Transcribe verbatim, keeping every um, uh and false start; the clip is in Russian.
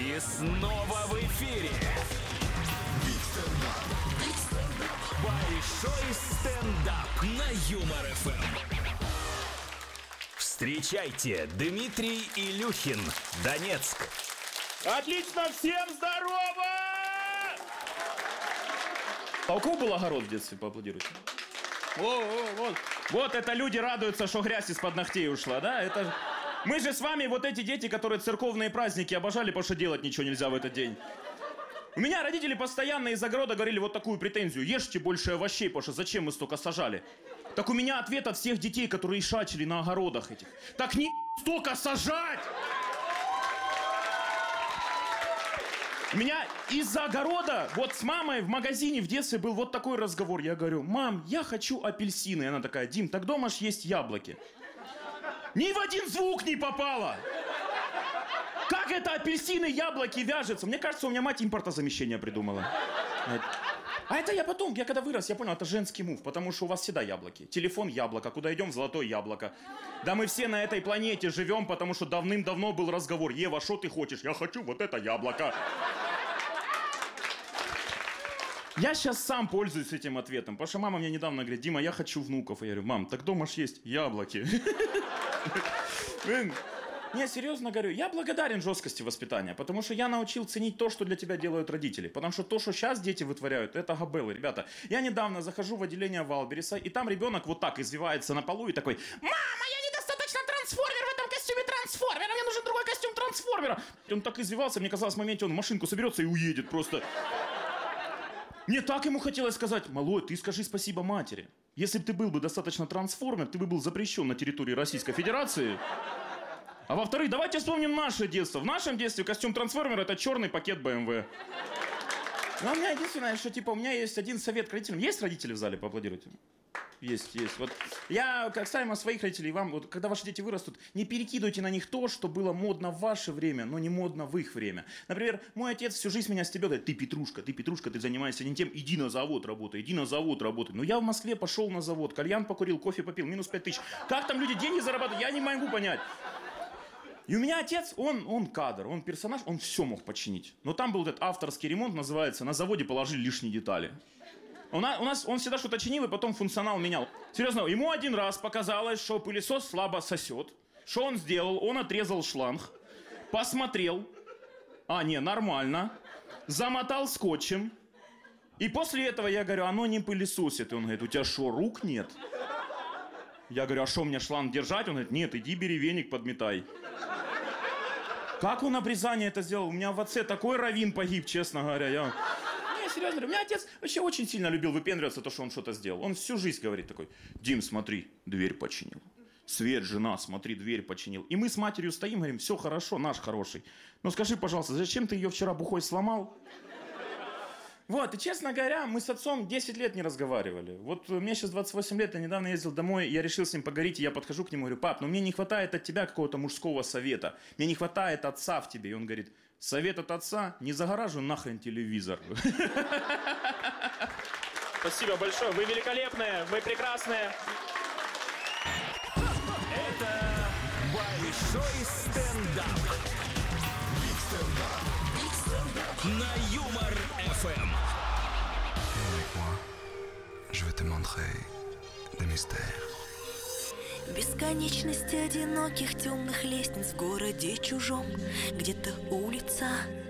И снова в эфире большой стендап на Юмор эф эм. Встречайте, Дмитрий Илюхин, Донецк. Отлично, всем здорово! А у кого был огород в детстве, поаплодируйте? О, о, вот. Вот это люди радуются, что грязь из-под ногтей ушла, да? Это... Мы же с вами вот эти дети, которые церковные праздники обожали, потому что делать ничего нельзя в этот день. У меня родители постоянно из огорода говорили вот такую претензию: ешьте больше овощей, потому что зачем мы столько сажали? Так у меня ответ от всех детей, которые ишачили на огородах этих: так не столько сажать! У меня из-за огорода, вот с мамой в магазине в детстве был вот такой разговор. Я говорю: мам, я хочу апельсины. И она такая: Дим, так дома ж есть яблоки. Ни в один звук не попало! Как это апельсины, яблоки вяжется? Мне кажется, у меня мать импортозамещение придумала. А это я потом, я когда вырос, я понял, это женский мув, потому что у вас всегда яблоки. Телефон яблоко, куда идем, золотое яблоко. Да мы все на этой планете живем, потому что давным-давно был разговор: Ева, что ты хочешь? Я хочу вот это яблоко. Я сейчас сам пользуюсь этим ответом, потому что мама мне недавно говорит: Дима, я хочу внуков. Я говорю: мам, так дома ж есть яблоки. Не, серьезно говорю, я благодарен жесткости воспитания, потому что я научил ценить то, что для тебя делают родители. Потому что то, что сейчас дети вытворяют, это габелы, ребята. Я недавно захожу в отделение Валбериса, и там ребенок вот так извивается на полу и такой: мама, я недостаточно трансформер в этом костюме трансформера, мне нужен другой костюм трансформера. И он так извивался, мне казалось, в моменте он в машинку соберется и уедет просто. Мне так ему хотелось сказать: малой, ты скажи спасибо матери. Если бы ты был бы достаточно трансформер, ты бы был запрещен на территории Российской Федерации. А во-вторых, давайте вспомним наше детство. В нашем детстве костюм трансформера — это черный пакет бэ эм вэ. Но у меня единственное, что типа у меня есть один совет к родителям. Есть родители в зале? Поаплодируйте. Есть, есть. Вот я касаемо своих родителей, вам, вот, когда ваши дети вырастут, не перекидывайте на них то, что было модно в ваше время, но не модно в их время. Например, мой отец всю жизнь меня стебет: говорит: ты Петрушка, ты Петрушка, ты занимаешься не тем, иди на завод работай, иди на завод работай. Но я в Москве пошел на завод, кальян покурил, кофе попил, минус пять тысяч. Как там люди деньги зарабатывают, я не могу понять. И у меня отец, он, он кадр, он персонаж, он все мог починить. Но там был этот авторский ремонт, называется, на заводе положили лишние детали. У нас, у нас он всегда что-то чинил и потом функционал менял. Серьезно, ему один раз показалось, что пылесос слабо сосет. Что он сделал? Он отрезал шланг, посмотрел. А, не, нормально. Замотал скотчем. И после этого я говорю: оно не пылесосит. И он говорит: у тебя что, рук нет? Я говорю: а что, мне шланг держать? Он говорит: нет, иди бери веник, подметай. Как он обрезание это сделал? У меня в отце такой раввин погиб, честно говоря. Я... Не, серьезно, у меня отец вообще очень сильно любил выпендриваться, то, что он что-то сделал. Он всю жизнь говорит такой: Дим, смотри, дверь починил. Свет, жена, смотри, дверь починил. И мы с матерью стоим, говорим: все хорошо, наш хороший. Но скажи, пожалуйста, зачем ты ее вчера бухой сломал? Вот, и честно говоря, мы с отцом десять лет не разговаривали. Вот мне сейчас двадцать восемь лет, я недавно ездил домой, я решил с ним поговорить, и я подхожу к нему и говорю: пап, ну мне не хватает от тебя какого-то мужского совета. Мне не хватает отца в тебе. И он говорит: совет от отца: не загораживай нахрен телевизор. Спасибо большое, вы великолепные, вы прекрасные. Это большой стендап на Юмор эф эм. Je vais te montrer des mystères. Бесконечность одиноких темных лестниц в городе чужом. Где-то улица,